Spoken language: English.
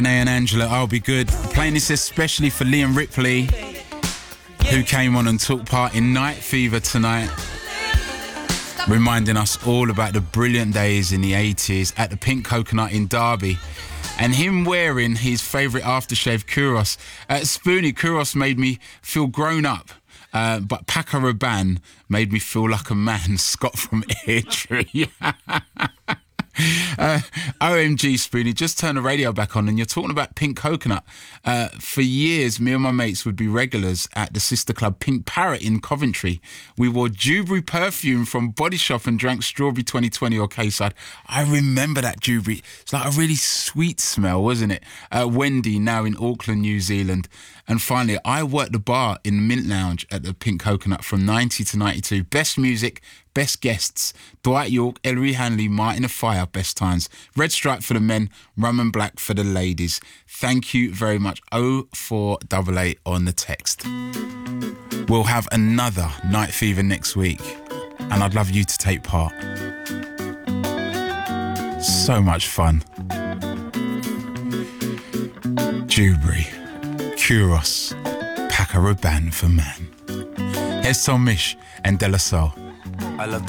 And Angela, I'll be good. Playing this especially for Liam Ripley, who came on and took part in Night Fever tonight, reminding us all about the brilliant days in the 80s at the Pink Coconut in Derby, and him wearing his favourite aftershave Kuros. Spoonie, Kuros made me feel grown up, but Paco Rabanne made me feel like a man. Scott from Airdrie. OMG, Spoonie, just turn the radio back on and you're talking about Pink Coconut. For years, me and my mates would be regulars at the sister club Pink Parrot in Coventry. We wore Dewberry perfume from Body Shop and drank Strawberry 2020 or K-Side. I remember that Dewberry. It's like a really sweet smell, wasn't it? Wendy, now in Auckland, New Zealand. And finally, I worked the bar in the Mint Lounge at the Pink Coconut from 90 to 92. Best music, best guests. Dwight York, Ellery Hanley, Martin of Fire, best times. Red Stripe for the men, rum and black for the ladies. Thank you very much. 0488 on the text. We'll have another Night Fever next week, and I'd love you to take part. So much fun. Dewberry, Kuros, Paco Rabanne for man. Here's Tom Misch and De La Soul. I love